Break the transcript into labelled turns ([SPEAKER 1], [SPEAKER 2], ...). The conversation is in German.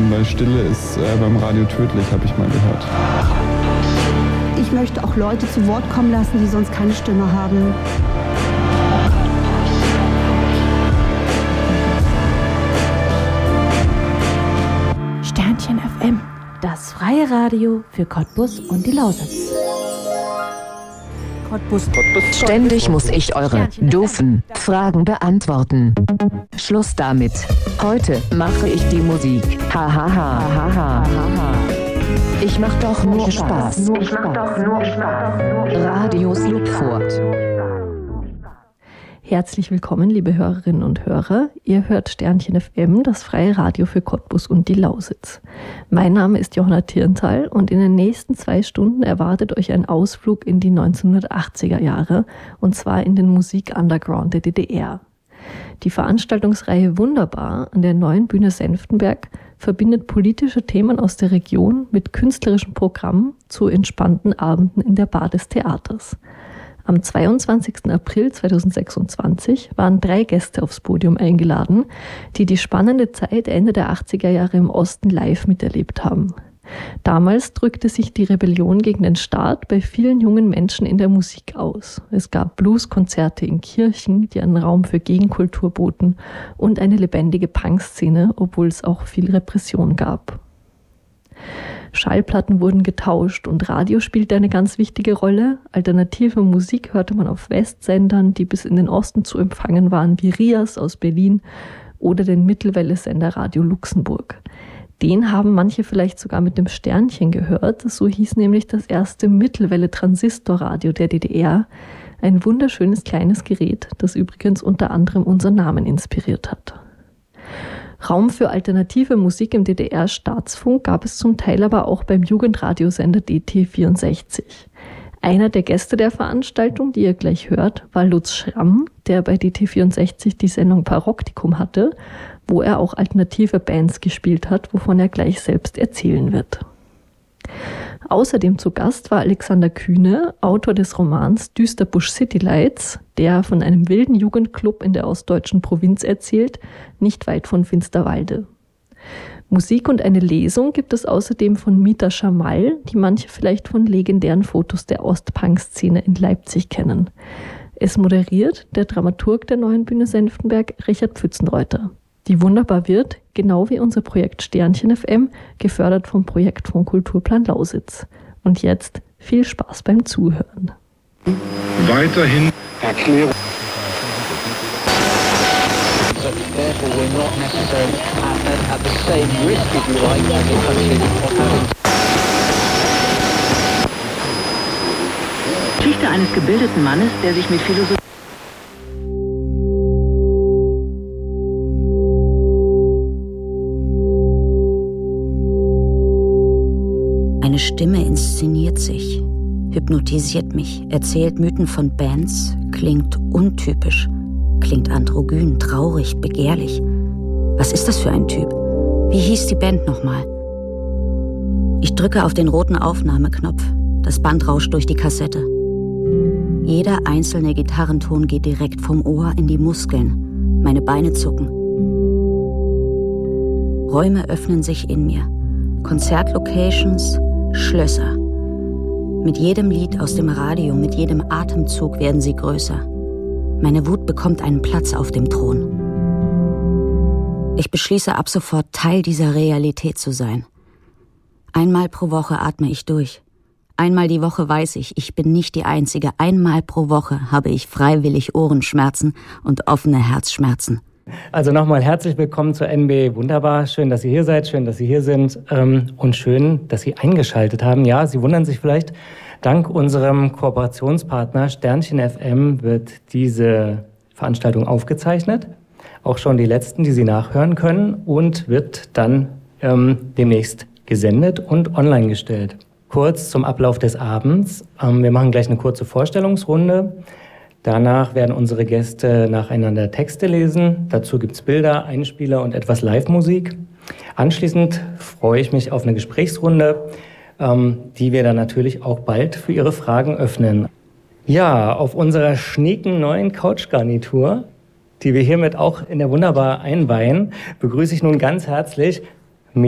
[SPEAKER 1] weil Stille ist beim Radio tödlich, habe ich mal gehört.
[SPEAKER 2] Ich möchte auch Leute zu Wort kommen lassen, die sonst keine Stimme haben.
[SPEAKER 3] Sternchen FM, das freie Radio für Cottbus und die Lausitz. Cottbus.
[SPEAKER 4] Ständig muss ich eure doofen Fragen beantworten. Schluss damit. Heute mache ich die Musik. Ha ha ha ha ha ha. Ich mach doch nur Spaß. Radio Slupfurt.
[SPEAKER 5] Herzlich willkommen, liebe Hörerinnen und Hörer. Ihr hört Sternchen FM, das freie Radio für Cottbus und die Lausitz. Mein Name ist Johanna Tierenthal und in den nächsten 2 Stunden erwartet euch ein Ausflug in die 1980er Jahre, und zwar in den Musik-Underground der DDR. Die Veranstaltungsreihe Wunderbar an der Neuen Bühne Senftenberg verbindet politische Themen aus der Region mit künstlerischem Programm zu entspannten Abenden in der Bar des Theaters. Am 22. April 2026 waren 3 Gäste aufs Podium eingeladen, die die spannende Zeit Ende der 80er Jahre im Osten live miterlebt haben. Damals drückte sich die Rebellion gegen den Staat bei vielen jungen Menschen in der Musik aus. Es gab Blueskonzerte in Kirchen, die einen Raum für Gegenkultur boten, und eine lebendige Punkszene, obwohl es auch viel Repression gab. Schallplatten wurden getauscht und Radio spielte eine ganz wichtige Rolle. Alternative Musik hörte man auf Westsendern, die bis in den Osten zu empfangen waren, wie Rias aus Berlin oder den Mittelwelle-Sender Radio Luxemburg. Den haben manche vielleicht sogar mit dem Sternchen gehört. So hieß nämlich das erste Mittelwelle-Transistorradio der DDR. Ein wunderschönes kleines Gerät, das übrigens unter anderem unseren Namen inspiriert hat. Raum für alternative Musik im DDR-Staatsfunk gab es zum Teil aber auch beim Jugendradiosender DT64. Einer der Gäste der Veranstaltung, die ihr gleich hört, war Lutz Schramm, der bei DT64 die Sendung Paroktikum hatte, wo er auch alternative Bands gespielt hat, wovon er gleich selbst erzählen wird. Außerdem zu Gast war Alexander Kühne, Autor des Romans Düsterbusch City Lights, der von einem wilden Jugendclub in der ostdeutschen Provinz erzählt, nicht weit von Finsterwalde. Musik und eine Lesung gibt es außerdem von Mita Schamal, die manche vielleicht von legendären Fotos der Ostpunk-Szene in Leipzig kennen. Es moderiert der Dramaturg der Neuen Bühne Senftenberg, Richard Pfützenreuter. Die Wunderbar wird, genau wie unser Projekt Sternchen FM, gefördert vom Projektfonds Kulturplan Lausitz. Und jetzt viel Spaß beim Zuhören.
[SPEAKER 6] Weiterhin Erklärung.
[SPEAKER 3] Geschichte eines gebildeten Mannes, der sich mit Philosophie...
[SPEAKER 7] Eine Stimme inszeniert sich, hypnotisiert mich, erzählt Mythen von Bands, klingt untypisch, klingt androgyn, traurig, begehrlich. Was ist das für ein Typ? Wie hieß die Band nochmal? Ich drücke auf den roten Aufnahmeknopf. Das Band rauscht durch die Kassette. Jeder einzelne Gitarrenton geht direkt vom Ohr in die Muskeln. Meine Beine zucken. Räume öffnen sich in mir. Konzertlocations, Schlösser. Mit jedem Lied aus dem Radio, mit jedem Atemzug werden sie größer. Meine Wut bekommt einen Platz auf dem Thron. Ich beschließe ab sofort, Teil dieser Realität zu sein. Einmal pro Woche atme ich durch. Einmal die Woche weiß ich, ich bin nicht die Einzige. Einmal pro Woche habe ich freiwillig Ohrenschmerzen und offene Herzschmerzen.
[SPEAKER 8] Also nochmal herzlich willkommen zur NB Wunderbar. Schön, dass Sie hier seid, schön, dass Sie hier sind und schön, dass Sie eingeschaltet haben. Ja, Sie wundern sich vielleicht, dank unserem Kooperationspartner Sternchen FM wird diese Veranstaltung aufgezeichnet. Auch schon die letzten, die Sie nachhören können, und wird dann demnächst gesendet und online gestellt. Kurz zum Ablauf des Abends. Wir machen gleich eine kurze Vorstellungsrunde. Danach werden unsere Gäste nacheinander Texte lesen. Dazu gibt es Bilder, Einspieler und etwas Live-Musik. Anschließend freue ich mich auf eine Gesprächsrunde, die wir dann natürlich auch bald für Ihre Fragen öffnen. Ja, auf unserer schnieken neuen Couchgarnitur, die wir hiermit auch in der Wunderbar einweihen, begrüße ich nun ganz herzlich